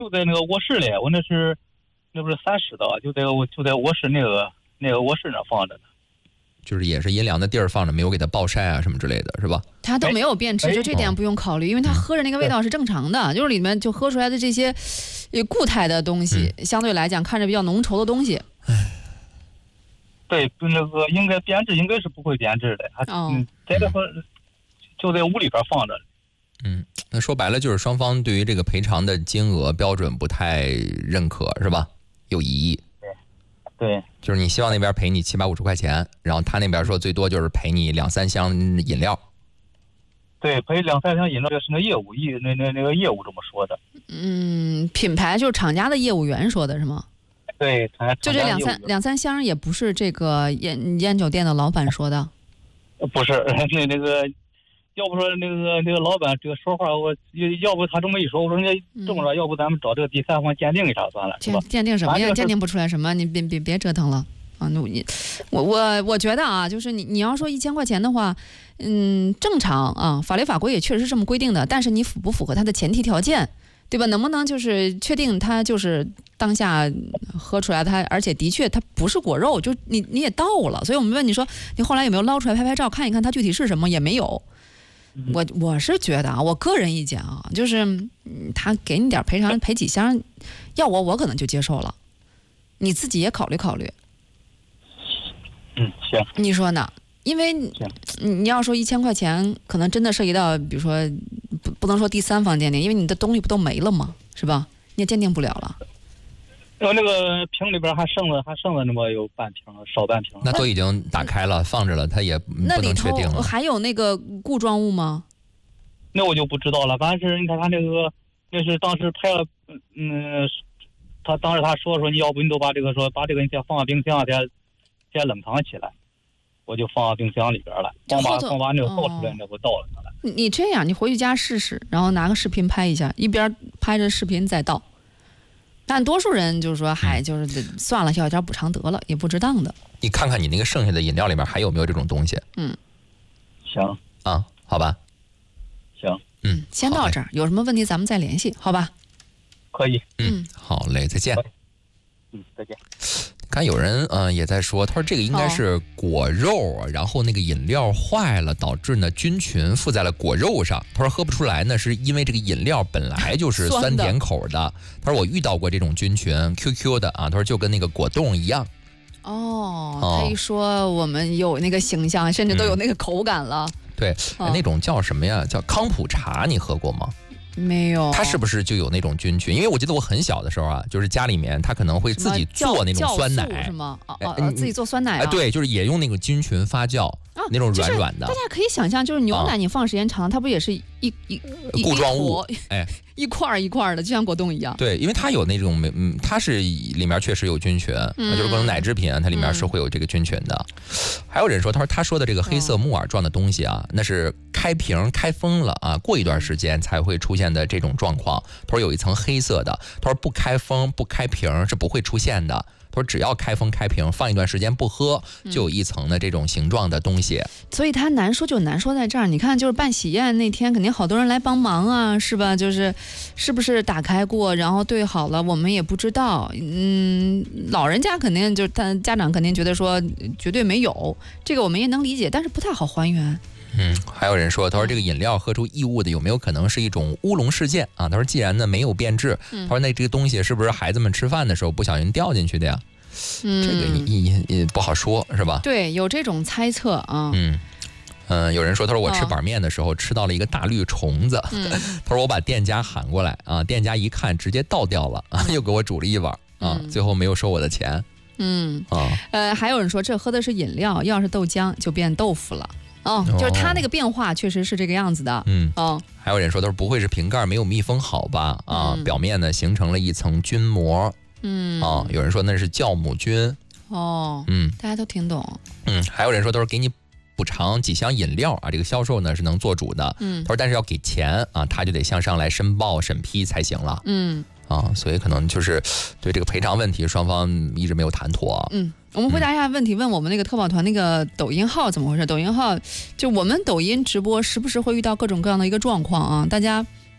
就在那个卧室里，我那不是3室的，就在卧室那个卧室那放着呢。 就是也是阴凉的地儿放着，没有给它暴晒啊什么之类的，是吧？ 它都没有变质，就这点不用考虑，因为它喝着那个味道是正常的，就是里面就喝出来的这些固态的东西，相对来讲看着比较浓稠的东西。 对，那个应该变质，应该是不会变质的。在这个就在屋里边放着。 那说白了就是双方对于这个赔偿的金额标准不太认可，是吧？有疑义。 对， 就是你希望那边赔你750-50块钱，然后他那边说最多就是赔你2-3箱饮料。 对，赔2-3箱饮料，这是那个业务这么说的。 品牌就是厂家的业务员说的是吗？ 对， 就这两三箱也不是这个烟酒店的老板说的。 不是，那个。要不说那个老板这个说话，要不他这么一说，我说人家这么说，要不咱们找这个第三方鉴定一下算了，是吧？ 鉴定什么呀？鉴定不出来什么？你别折腾了啊！我觉得啊，就是你要说1000块钱的话，正常啊，法律法规也确实是这么规定的，但是你符不符合它的前提条件，对吧？能不能就是确定它就是当下喝出来它，而且的确它不是果肉，就你也倒了，所以我们问你说你后来有没有捞出来拍照看一看它具体是什么，也没有。我是觉得啊，我个人意见啊，就是他给你点赔偿，赔几箱，要我可能就接受了，你自己也考虑考虑。 行， 你说呢？因为你要说1000块钱，可能真的涉及到，比如说不能说第三方鉴定，因为你的东西不都没了吗？是吧？你也鉴定不了了。 那个瓶里边还剩了那么有半瓶，少半瓶。 那都已经打开了放着了，他也不能确定了。 那里头还有那个固状物吗？ 那我就不知道了。反正是你看他那是当时拍了，他当时他说你要不你都把这个你先放到冰箱，先冷藏起来，我就放到冰箱里边了。光把那个倒出来，那不倒了下来。 你这样，你回去家试试，然后拿个视频拍一下，一边拍着视频再倒。但多数人就是说，就是算了，要点补偿得了，也不值当的。 你看看你那个剩下的饮料里面还有没有这种东西？ 行啊，好吧。 行， 先到这儿，有什么问题咱们再联系，好吧？ 可以。 好嘞，再见。 再见。 刚有人也在说，他说这个应该是果肉，然后那个饮料坏了，导致呢菌群附在了果肉上。他说喝不出来呢，是因为这个饮料本来就是酸甜口的。他说我遇到过这种菌群 ，QQ 的啊，他说就跟那个果冻一样。 他一说我们有那个形象，甚至都有那个口感了。 对，那种叫什么呀？叫康普茶，你喝过吗？ 没有。 它是不是就有那种菌群？因为我记得我很小的时候啊，就是家里面他可能会自己做那种酸奶， 是吗？自己做酸奶啊？ 对，就是也用那个菌群发酵，那种软软的。 大家可以想象，就是牛奶你放时间长，它不也是一固状物？ 一块一块的，就像果冻一样。 对，因为它有那种它是里面确实有菌群，就是各种奶制品，它里面是会有这个菌群的。还有人说，他说的这个黑色木耳状的东西啊，那是开瓶开封了啊，过一段时间才会出现的这种状况。他说有一层黑色的，他说不开封不开瓶是不会出现的。他说只要开封开瓶放一段时间不喝，就有一层的这种形状的东西。 所以它难说就难说在这儿，你看就是办喜宴那天肯定好多人来帮忙啊，是吧？就是是不是打开过然后对好了我们也不知道。老人家肯定就是他家长肯定觉得说绝对没有，这个我们也能理解，但是不太好还原。 还有人说，他说这个饮料喝出异物的有没有可能是一种乌龙事件啊？他说既然呢没有变质，他说那这个东西是不是孩子们吃饭的时候不小心掉进去的呀？这个也不好说，是吧？ 对，有这种猜测啊。 有人说，他说我吃板面的时候吃到了一个大绿虫子，他说我把店家喊过来啊，店家一看直接倒掉了啊，又给我煮了一碗啊，最后没有收我的钱。 还有人说这喝的是饮料，要是豆浆就变豆腐了。就是它那个变化确实是这个样子的。 还有人说，他说不会是瓶盖没有密封好吧？表面呢形成了一层菌膜。有人说那是酵母菌。 大家都听懂。 还有人说都是给你补偿几箱饮料啊，这个销售呢是能做主的。他说但是要给钱啊，他就得向上来申报审批才行了。所以可能就是对这个赔偿问题，双方一直没有谈妥。 我们回答一下问题，问我们那个特保团那个抖音号怎么回事？抖音号就我们抖音直播时不时会遇到各种各样的一个状况啊，大家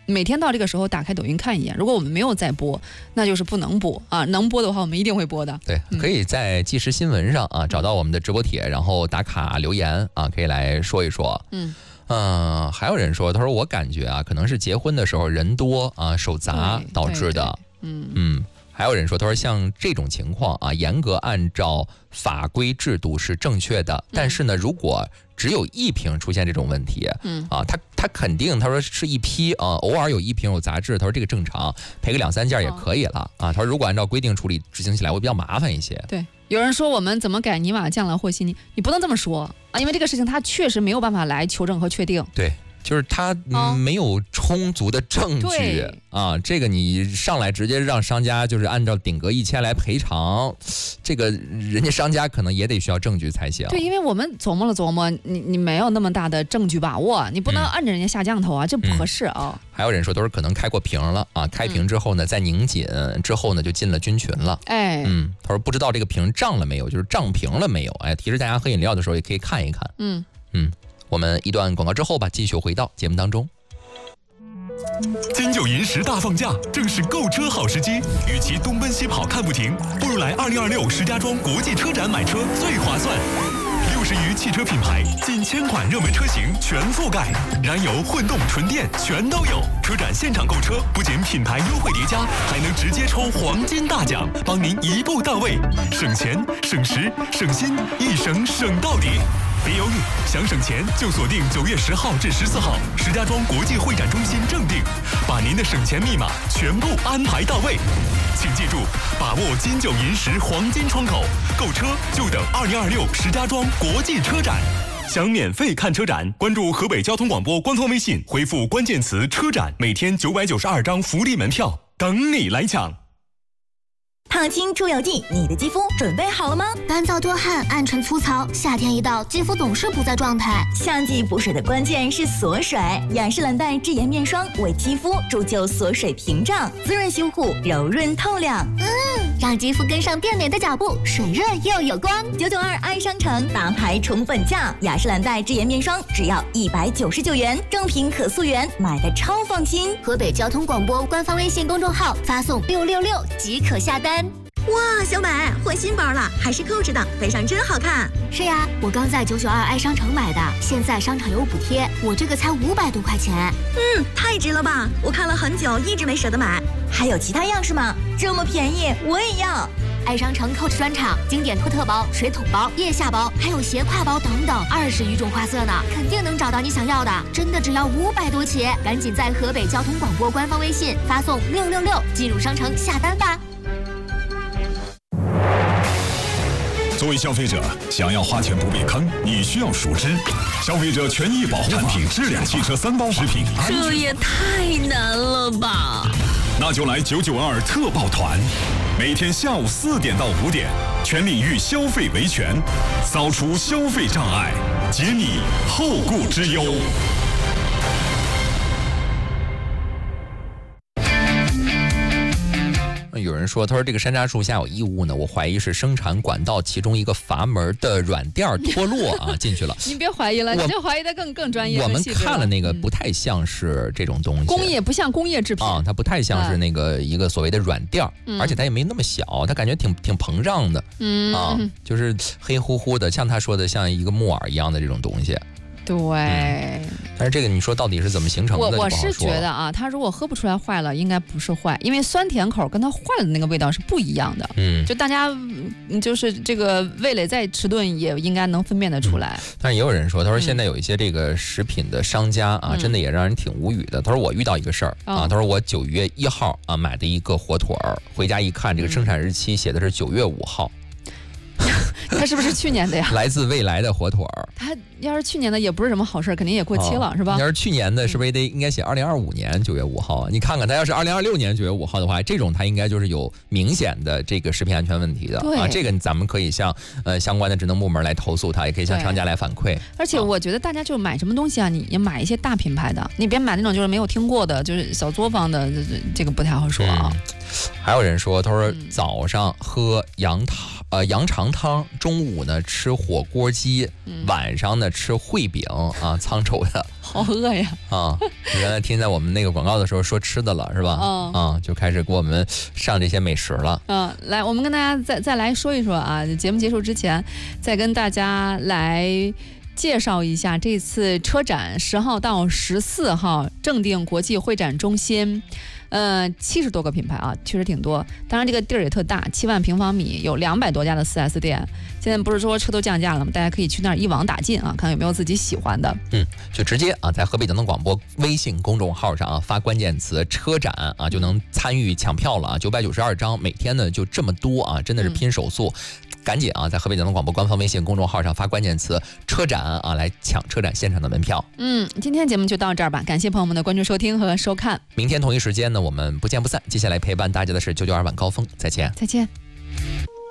每天到这个时候打开抖音看一眼，如果我们没有在播，那就是不能播啊。能播的话，我们一定会播的。 对，可以在即时新闻上啊找到我们的直播帖，然后打卡留言啊，可以来说一说。还有人说，他说我感觉啊，可能是结婚的时候人多啊手杂导致的。还有人说，他说像这种情况啊，严格按照法规制度是正确的，但是呢，如果只有一瓶出现这种问题，他肯定他说是一批啊，偶尔有一瓶有杂质，他说这个正常，赔个2-3件也可以了啊。他说如果按照规定处理执行起来会比较麻烦一些。 对，有人说我们怎么改泥瓦匠了和稀泥，你不能这么说啊，因为这个事情他确实没有办法来求证和确定。 对。就是他没有充足的证据啊，这个你上来直接让商家就是按照顶格1000来赔偿，这个人家商家可能也得需要证据才行。 对，因为我们琢磨了琢磨，你没有那么大的证据把握，你不能按着人家下降头啊，这不合适啊。 还有人说都是可能开过瓶了啊，开瓶之后呢再拧紧之后呢就进了菌群了。他说不知道这个瓶胀了没有，就是胀瓶了没有。提示大家喝饮料的时候也可以看一看。我们一段广告之后吧，继续回到节目当中。 金九银十大放假，正是购车好时机。与其东奔西跑看不停，不如来2026石家庄国际车展买车最划算。60余汽车品牌，近1000款热门车型全覆盖，燃油、混动、纯电全都有。车展现场购车，不仅品牌优惠叠加，还能直接抽黄金大奖，帮您一步到位，省钱、省时、省心，一省省到底。别犹豫，想省钱就锁定9月10号至14号，石家庄国际会展中心正定，把您的省钱密码全部安排到位。请记住，把握金九银十黄金窗口，购车就等2026石家庄国际车展。想免费看车展，关注河北交通广播官方微信，回复关键词“车展”，每天992张福利门票，等你来抢。 烫青出油剂，你的肌肤准备好了吗？ 干燥多汗，暗沉粗糙，夏天一到，肌肤总是不在状态。 夏季补水的关键是锁水，雅诗兰黛智妍面霜为肌肤铸就锁水屏障，滋润修护，柔润透亮。 让肌肤跟上变美的脚步，水润又有光。 992爱商城大牌宠粉价，雅诗兰黛智妍面霜只要199元，正品可溯源，买的超放心。 河北交通广播官方微信公众号发送666即可下单。 哇，小美换新包了，还是Coach的，背上真好看。 是呀，我刚在992爱商城买的，现在商场有补贴，我这个才500多块钱。 太值了吧！我看了很久，一直没舍得买。还有其他样式吗？这么便宜，我也要。 爱商城Coach专场，经典托特包、水桶包、腋下包，还有斜挎包等等，20余种花色呢，肯定能找到你想要的。真的只要500多起，赶紧在河北交通广播官方微信发送666进入商城下单吧。 作为消费者，想要花钱不被坑，你需要熟知消费者权益保护产品质量、汽车3包食品安全。 这也太难了吧！ 那就来992特报团，每天下午4点到5点，全领域消费维权，扫除消费障碍，解你后顾之忧。 有人说，他说这个山楂树下有异物呢，我怀疑是生产管道其中一个阀门的软垫脱落啊进去了。 你别怀疑了，你这怀疑的更专业。 我们看了那个不太像是这种东西， 工业不像工业制品啊，它不太像是那个一个所谓的软垫，而且它也没那么小，它感觉挺膨胀的，就是黑乎乎的，像他说的像一个木耳一样的这种东西。 对， 但是这个你说到底是怎么形成的？ 我是觉得啊，它如果喝不出来坏了，应该不是坏，因为酸甜口跟它坏了的那个味道是不一样的。就大家就是这个味蕾再迟钝也应该能分辨得出来。 但是也有人说，他说现在有一些这个食品的商家啊，真的也让人挺无语的。他说我遇到一个事儿啊，他说我9月1号啊买的一个火腿儿，回家一看，这个生产日期写的是9月5号。 它是不是去年的呀？ 来自未来的火腿儿。 它要是去年的也不是什么好事，肯定也过期了，是吧？ 要是去年的，是不是应该写2025年9月5号？你看看，它要是2026年9月5号的话，这种它应该就是有明显的这个食品安全问题的啊。这个咱们可以向相关的职能部门来投诉它，也可以向商家来反馈。 而且我觉得大家就买什么东西啊，你也买一些大品牌的，你别买那种就是没有听过的，就是小作坊的，这个不太好说啊。 还有人说，他说早上喝羊肠汤，中午呢吃火锅鸡，晚上呢吃烩饼啊，沧州的， 好饿呀！ 啊，原来听在我们那个广告的时候说吃的了是吧？啊，就开始给我们上这些美食了。 来，我们跟大家再来说一说啊，节目结束之前，再跟大家来介绍一下这次车展10号到14号正定国际会展中心。70多个品牌啊，确实挺多。当然这个地儿也特大，7万平方米，有200多家的 4S 店。现在不是说车都降价了吗？大家可以去那儿一网打尽啊，看有没有自己喜欢的。 就直接啊，在河北交通广播微信公众号上啊发关键词车展啊，就能参与抢票了啊，992张，每天呢就这么多啊，真的是拼手速。赶紧啊，在河北交通广播官方微信公众号上发关键词车展啊，来抢车展现场的门票。 今天节目就到这儿吧，感谢朋友们的关注收听和收看。 明天同一时间呢，我们不见不散。接下来陪伴大家的是992晚高峰，再见。 再见。